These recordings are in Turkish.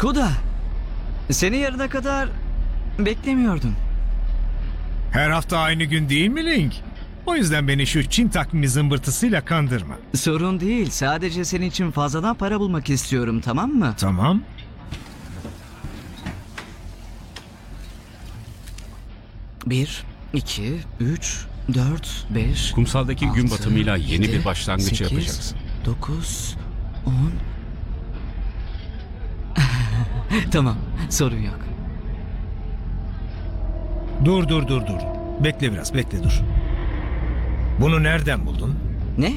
Kuda, seni yarına kadar beklemiyordum. Her hafta aynı gün değil mi Link? O yüzden beni şu Çin takvimi zımbırtısıyla kandırma. Sorun değil, sadece senin için fazladan para bulmak istiyorum, tamam mı? Tamam. Bir, iki, üç, dört, beş... Kumsaldaki gün altı, batımıyla yeni yedi, bir başlangıç sekiz, yapacaksın. 9, 10... Tamam, sorun yok. Dur. Bekle biraz, bekle dur. Bunu nereden buldun? Ne?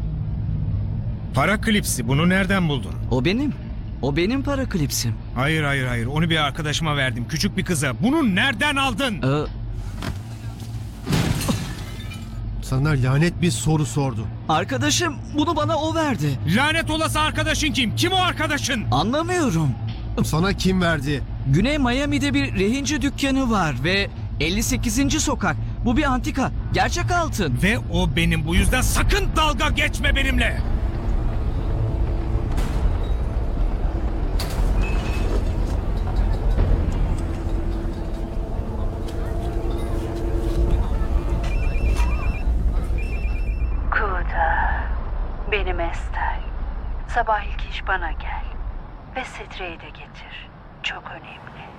Para klipsi, bunu nereden buldun? O benim. O benim para klipsim. Hayır. Onu bir arkadaşıma verdim. Küçük bir kıza. Bunu nereden aldın? Sana lanet bir soru sordu. Arkadaşım bunu bana o verdi. Lanet olası arkadaşın kim? Kim o arkadaşın? Anlamıyorum. Sana kim verdi? Güney Miami'de bir rehinci dükkanı var ve 58. sokak. Bu bir antika. Gerçek altın. Ve o benim. Bu yüzden sakın dalga geçme benimle. Kuda, benim Estel. Sabah ilk iş bana gel. Ve Stray'i de getir. Çok önemli.